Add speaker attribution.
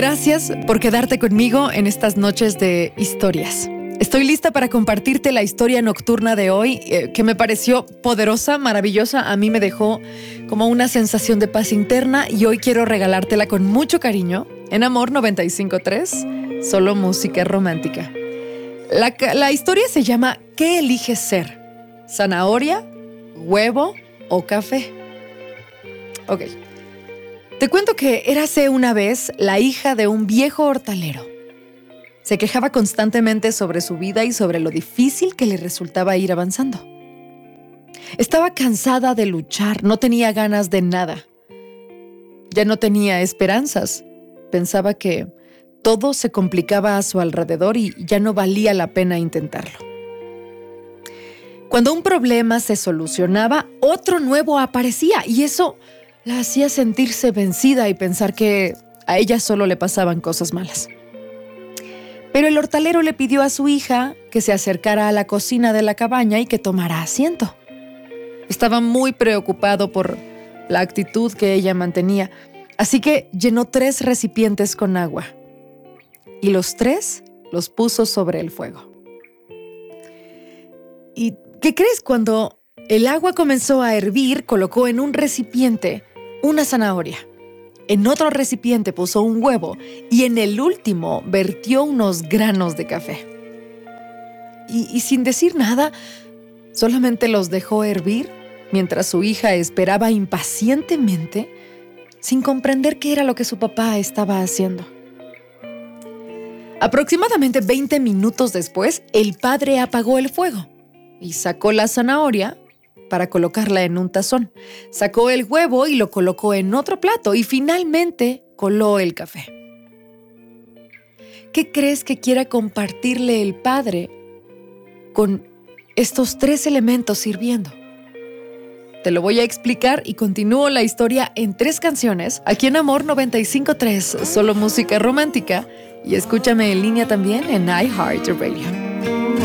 Speaker 1: Gracias por quedarte conmigo en estas noches de historias. Estoy lista para compartirte la historia nocturna de hoy, que me pareció poderosa, maravillosa. A mí me dejó como una sensación de paz interna y hoy quiero regalártela con mucho cariño en Amor 95.3, solo música romántica. La historia se llama ¿Qué eliges ser? ¿Zanahoria, huevo o café? Ok. Te cuento que érase una vez la hija de un viejo hortalero. Se quejaba constantemente sobre su vida y sobre lo difícil que le resultaba ir avanzando. Estaba cansada de luchar, no tenía ganas de nada. Ya no tenía esperanzas. Pensaba que todo se complicaba a su alrededor y ya no valía la pena intentarlo. Cuando un problema se solucionaba, otro nuevo aparecía y eso la hacía sentirse vencida y pensar que a ella solo le pasaban cosas malas. Pero el hortalero le pidió a su hija que se acercara a la cocina de la cabaña y que tomara asiento. Estaba muy preocupado por la actitud que ella mantenía, así que llenó 3 recipientes con agua y los 3 los puso sobre el fuego. ¿Y qué crees? Cuando el agua comenzó a hervir, colocó en un recipiente una zanahoria. En otro recipiente puso un huevo y en el último vertió unos granos de café. Y sin decir nada, solamente los dejó hervir mientras su hija esperaba impacientemente, sin comprender qué era lo que su papá estaba haciendo. Aproximadamente 20 minutos después, el padre apagó el fuego y sacó la zanahoria para colocarla en un tazón. Sacó el huevo y lo colocó en otro plato y finalmente coló el café. ¿Qué crees que quiera compartirle el padre con estos 3 elementos sirviendo? Te lo voy a explicar y continúo la historia en 3 canciones, aquí en Amor 95.3, solo música romántica, y escúchame en línea también en iHeartRadio.